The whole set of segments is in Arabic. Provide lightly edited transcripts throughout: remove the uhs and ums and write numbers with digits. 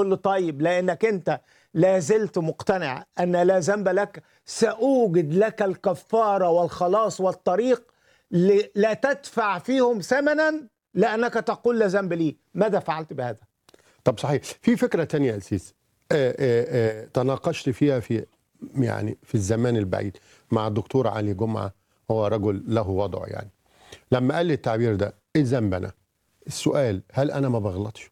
يقول له طيب لأنك أنت لا زلت مقتنع أن لا ذنب لك، سأوجد لك الكفارة والخلاص والطريق لا تدفع فيهم ثمنا لأنك تقول لا ذنب لي. ماذا فعلت بهذا؟ طب صحيح، في فكرة تانية يا أسيس تناقشت فيها في الزمان البعيد مع الدكتور علي جمعة، هو رجل له وضعه يعني. لما قال لي التعبير ده، ايه ذنب انا؟ السؤال، هل انا ما بغلطش؟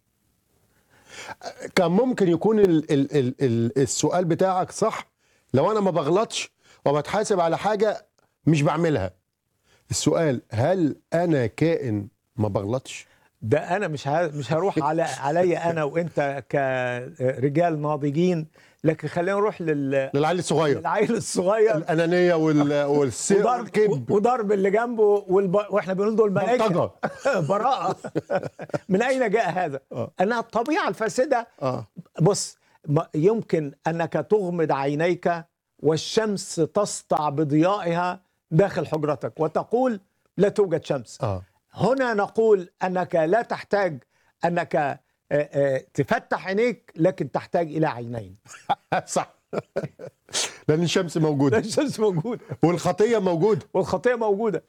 كان ممكن يكون السؤال بتاعك صح لو انا ما بغلطش وبتحاسب على حاجة مش بعملها. السؤال، هل انا كائن ما بغلطش؟ ده انا مش هروح علي انا وانت كرجال ناضجين، لكن خلينا نروح للعيل الصغير، للعيل الصغير، الانانيه والكذب وضرب اللي جنبه واحنا بنقول دول ملائكه براءه. من اين جاء هذا؟ انها الطبيعه الفاسده. بص، يمكن انك تغمض عينيك والشمس تسطع بضيائها داخل حجرتك وتقول لا توجد شمس. هنا نقول أنك لا تحتاج أنك تفتح عينيك، لكن تحتاج إلى عينين. صح. لأن الشمس موجودة، الشمس موجودة والخطية موجودة، والخطية موجودة.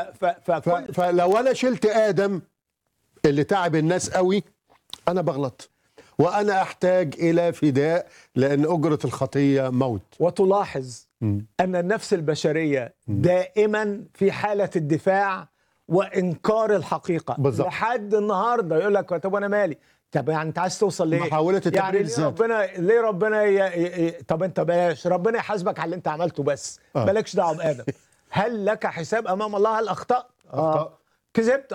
فلو أنا شلت آدم اللي تعب الناس قوي، أنا بغلط وأنا أحتاج إلى فداء، لأن أجرة الخطية موت. وتلاحظ أن النفس البشرية دائما في حالة الدفاع وانكار الحقيقه بالزبط. لحد النهارده يقول لك طب انا مالي؟ طب يعني انت عايز توصل ليه؟ محاوله التبرير يعني ليه ربنا طب انت بلاش ربنا يحاسبك على اللي انت عملته بس. مالكش دعوه بادم. هل لك حساب امام الله؟ هل اخطات؟ كذبت؟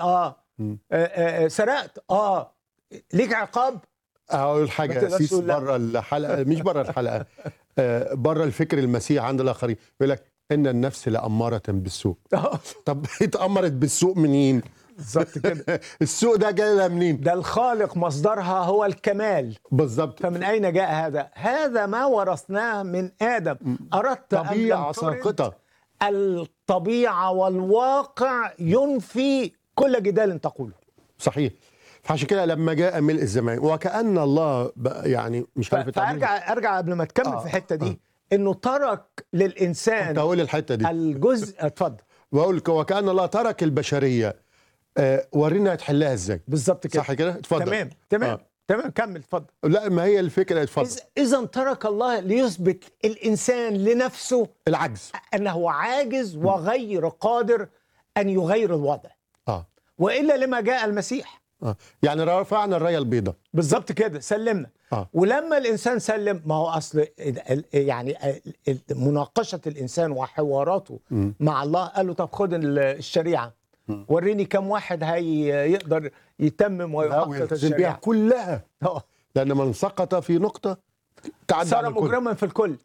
سرقت؟ ليك عقاب؟ اقول حاجه سيس بره الحلقه، مش بره الحلقه، بره الفكر المسيح عند الاخرين، يقول لك إن النفس لأمارة بالسوء. طب اتأمرت بالسوء منين؟ بالظبط كده. السوء ده جاي منين؟ ده الخالق مصدرها هو الكمال. بالظبط. فمن أين جاء هذا؟ هذا ما ورثناه من آدم. أردت طبيعة ساقطة. الطبيعة والواقع ينفي كل جدال تقوله. صحيح. فعشان كده لما جاء ملء الزمان وكأن الله يعني مش عارف ارجع قبل ما تكمل في الحتة دي، انه ترك للانسان. كنت اقول الحته دي الجزء. اتفضل. واقول وكأن الله ترك البشريه. ورينا هتحلها ازاي بالظبط كده. صح كده؟ اتفضل. تمام كمل اتفضل. لا، ما هي الفكره. اتفضل. اذا ترك الله ليثبت الانسان لنفسه العجز، انه عاجز وغير قادر ان يغير الوضع. والا لما جاء المسيح. يعني رفعنا الرايه البيضاء. بالظبط كده، سلمنا. ولما الانسان سلم، ما هو اصل يعني مناقشه الانسان وحواراته مع الله، قال له طب خد الشريعه، وريني كم واحد هيقدر يتمم ويحقق الشريعه كلها. لان من سقط في نقطه تعدى صار مجرما في الكل.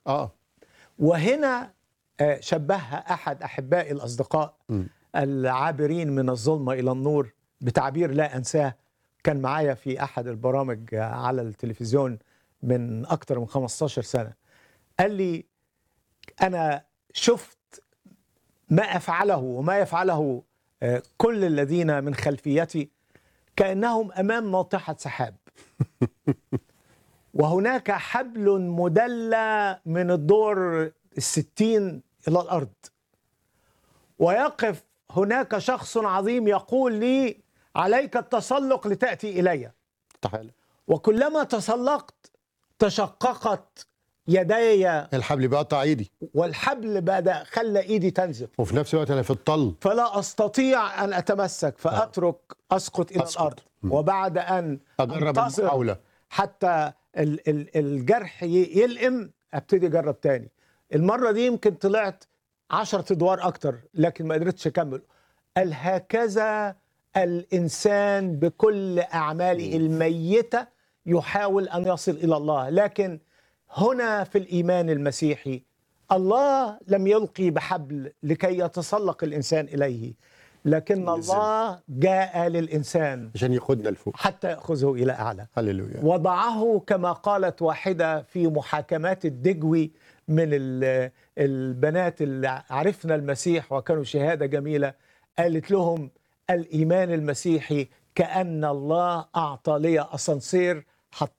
وهنا شبهها احد احبائي الاصدقاء العابرين من الظلمه الى النور بتعبير لا انساه. كان معايا في أحد البرامج على التلفزيون من أكتر من 15 سنة. قال لي أنا شفت ما أفعله وما يفعله كل الذين من خلفيتي كأنهم أمام ناطحة سحاب، وهناك حبل مدلى من الدور 60 إلى الأرض، ويقف هناك شخص عظيم يقول لي عليك التسلق لتأتي إلي. تعال. وكلما تسلقت تشققت يدي، الحبل بيقطع ايدي، والحبل بدأ خلى ايدي تنزف، وفي نفس الوقت انا في الطل فلا استطيع ان اتمسك، فاترك اسقط الى الارض. وبعد ان اجرب المحاولة حتى الجرح يلئم، ابتدي اجرب تاني. المرة دي يمكن طلعت 10 ادوار اكتر، لكن ما قدرتش اكمل. قال هكذا الإنسان بكل أعماله الميتة يحاول أن يصل إلى الله. لكن هنا في الإيمان المسيحي الله لم يلقي بحبل لكي يتسلق الإنسان إليه، لكن الله جاء للإنسان عشان ياخذنا لفوق، حتى يأخذه إلى أعلى. هللويا. وضعه كما قالت واحدة في محاكمات الدجوي من البنات اللي عرفنا المسيح وكانوا شهادة جميلة، قالت لهم الإيمان المسيحي كأن الله أعطى لي أسانسير